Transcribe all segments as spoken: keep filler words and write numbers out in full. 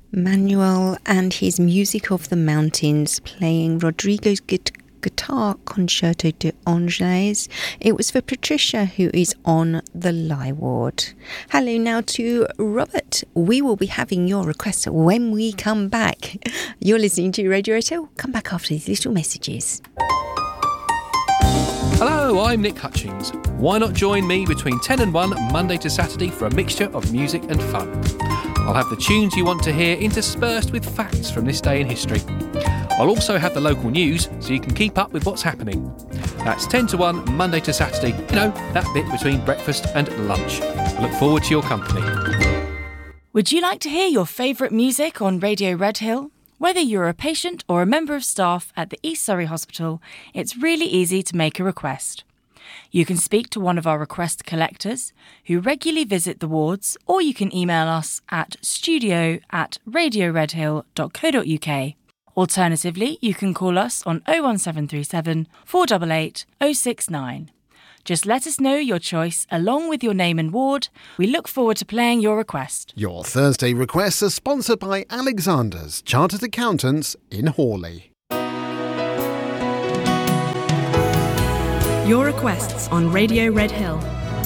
Manuel and his Music of the Mountains playing Rodrigo's gu- guitar Concerto de Angers. It was for Patricia, who is on the lie ward. Hello now to Robert. We will be having your requests when we come back. You're listening to Radio Hotel. Come back after these little messages. Hello, I'm Nick Hutchings. Why not join me between ten and one Monday to Saturday for a mixture of music and fun? I'll have the tunes you want to hear interspersed with facts from this day in history. I'll also have the local news so you can keep up with what's happening. That's ten to one Monday to Saturday, you know, that bit between breakfast and lunch. I look forward to your company. Would you like to hear your favourite music on Radio Red Hill? Whether you're a patient or a member of staff at the East Surrey Hospital, it's really easy to make a request. You can speak to one of our request collectors who regularly visit the wards, or you can email us at studio at radioredhill dot co dot uk. Alternatively, you can call us on oh one seven three seven, four eight eight, oh six nine. Just let us know your choice along with your name and ward. We look forward to playing your request. Your Thursday requests are sponsored by Alexander's Chartered Accountants in Hawley. Your requests on Radio Red Hill.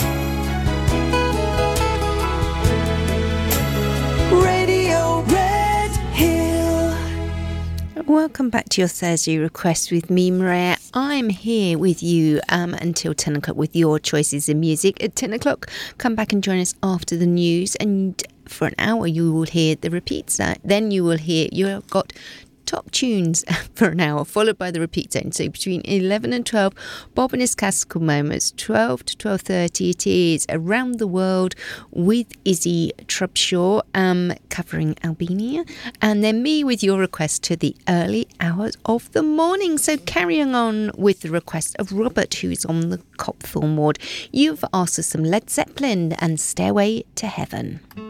Radio Red Hill. Welcome back to your Thursday request with me, Maria. I'm here with you um, until ten o'clock with your choices in music. At ten o'clock, come back and join us after the news. And for an hour, you will hear the repeats. Then you will hear, you've got top tunes for an hour, followed by the repeat zone. So between eleven and twelve, Bob and his classical moments. twelve to twelve thirty, it is Around the World with Izzy Trubshaw, um, covering Albania. And then me with your request to the early hours of the morning. So carrying on with the request of Robert, who's on the Copthorne ward. You've asked us some Led Zeppelin and Stairway to Heaven.